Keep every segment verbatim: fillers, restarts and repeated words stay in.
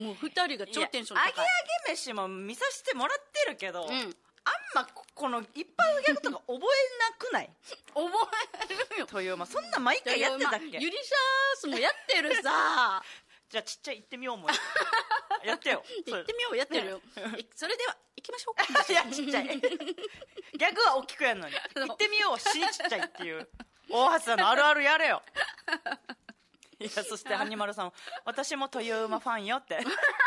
もうふたりが超テンション高い。 揚げ揚げ飯も見させてもらってるけど、 うん、 あんまこの一般のギャグとか覚えなくない？ 覚えるよ。 というまあそんな毎回やってたっけ？ ユリシャースもやってるさ。 じゃあちっちゃい行ってみようもうやってよ。 行ってみようやってるよ。それでは行きましょう。 いやちっちゃい。ギャグは大きくやるのに行ってみようしちっちゃいっていう大橋さんのあるあるやれよ。いやそしてハニマルさん私も豊馬ファンよって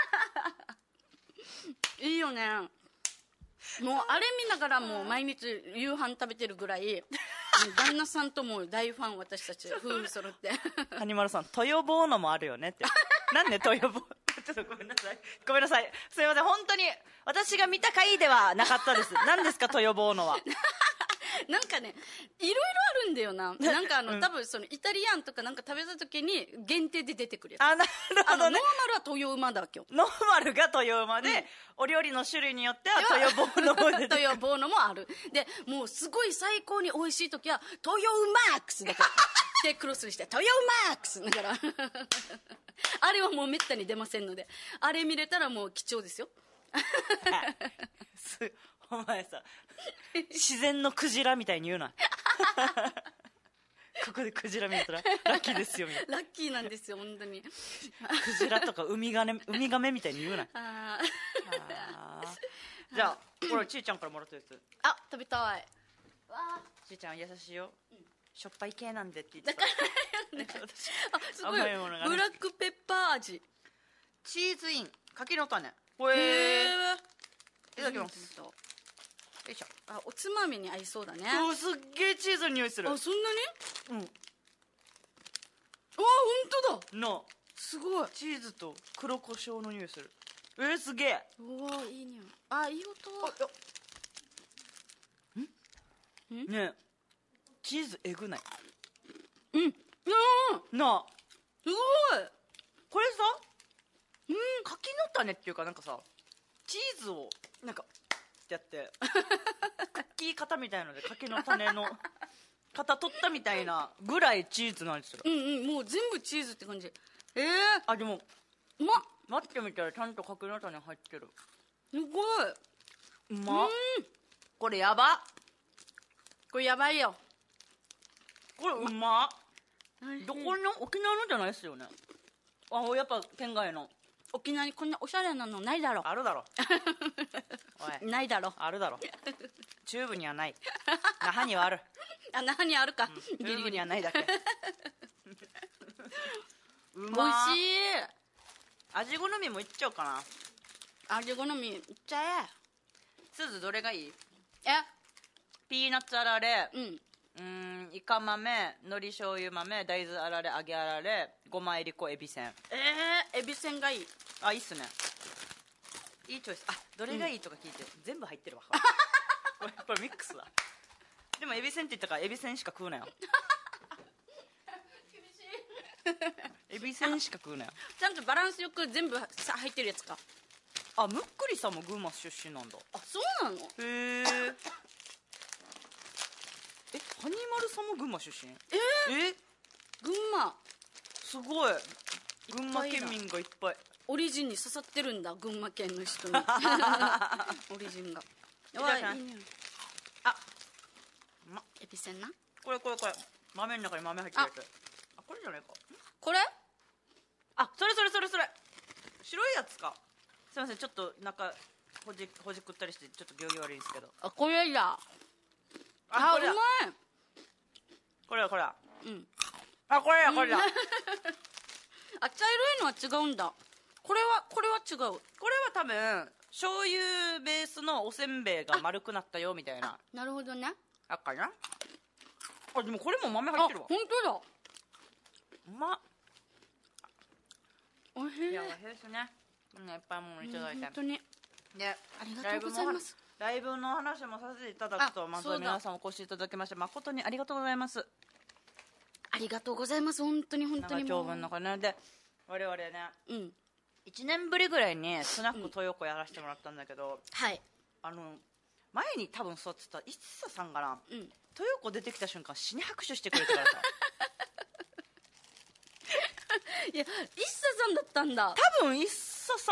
いいよね。もうあれ見ながらもう毎日夕飯食べてるぐらい旦那さんとも大ファン。私たち夫婦揃ってハニマルさん豊坊のもあるよねってなんで豊坊ちょっとごめんなさいごめんなさいすいません本当に私が見た回ではなかったです。何ですか豊坊のは。 なんかねいろいろあるんだよな。なんかあの、うん、多分そのイタリアンとかなんか食べた時に限定で出てくるやつ。 あ、なるほどね。ノーマルは豊馬だっけ。 ノーマルが豊馬で、うん、お料理の種類によっては豊坊のも出てくる。 豊坊のもある。でもうすごい最高に美味しい時は豊馬ックスだからでクロスにして豊馬ックスだからあれはもうめったに出ませんので、あれ見れたらもう貴重ですよ。 すお前さ自然のクジラみたいに言うな。ここでクジラ見たらラッキーですよみたいな。 ラッキーなんですよ本当に。クジラとかウミガメ、ウミガメみたいに言うな。あじゃあこれちーちゃんからもらったやつ。 あ食べたい。 わちーちゃん優しいよ、うん、しょっぱい系なんでって言ってた。 だからねあすごい、ね、ブラックペッパー味チーズイン柿の種。これいただきます。よいしょ。 あおつまみに合いそうだね。 おすっげえチーズの匂いする。 あそんなに。うん。わあ本当だのすごいチーズと黒胡椒の匂いする。えー、すげえ。 うわいい匂い。あいい音。 んんねえチーズえぐない？ うんいやなあすごい。 これさうん柿の種っていうかなんかさチーズをなんかってやってクッキー型みたいので柿の種の型取ったみたいなぐらいチーズなんですよ。 うんうんもう全部チーズって感じ。えー、 あでもうまっ待ってみたらちゃんと柿の種入ってる。 すごいうまっこれやばこれやばいよこれうまっ。どこの沖縄のじゃないですよね。あやっぱ県外の。 沖縄にこんなおしゃれなのないだろ。 あるだろおいないだろ。 あるだろ中部にはない。那覇にはある。 あ那覇にあるか、 うん、中部にはないだけうまおいしい。 味好みもいっちゃおうかな。 味好みいっちゃえ。 すずどれがいい？ えピーナッツあられ、 うん、 うーんイカ豆、海苔醤油豆、大豆あられ、揚げあられ、ごまえりこ、えびせん。 えー、えびせんがいい。 あいいっすね。いいチョイス。あどれがいいとか聞いて、うん、全部入ってるわこれこれミックスだ。でもえびせんって言ったからえびせんしか食うなよ厳しいえびせんしか食うなよ。 ちゃんとバランスよく全部さ入ってるやつか。 あむっくりさんも群馬出身なんだ。 あそうなの。 へええハニマルさんも群馬出身？ えー、 え群馬すごい群馬県民がいっぱい。 オリジンに刺さってるんだ群馬県の人にオリジンが。 いただきます。いいね。あうまっ。 エビせんな。 これこれこれ豆の中に豆入ってるやつ。あこれじゃないか。 これあそれそれそれそれ白いやつか。すいませんちょっと中ほじほじくったりしてちょっと行儀悪いんですけど。 あこれだ。 あこれだ。 うまい。 これだこれだ。 うんあこれだこれだあ茶色いのは違うんだ。これはこれは違う。これは多分醤油ベースのおせんべいが丸くなったよみたいな。 なるほどね。 あっかな。あでもこれも豆入ってるわ。 本当だ。 うまっ。 おいしい。 いやおいしいですね。いっぱいものいただいて、うん、 本当にでありがとうございます。 ライブの話もさせていただくとまずは皆さんお越しいただきまして誠にありがとうございます。 ありがとうございます本当に本当に。 長文の金で我々ね、 うん、 いちねんぶりぐらいにスナック豊子やらせてもらったんだけど、 うん、はいあの前に多分そうっつった一茶さんかな、うん、豊子出てきた瞬間死に拍手してくれたからさいや一茶さんだったんだ。 多分一茶ささ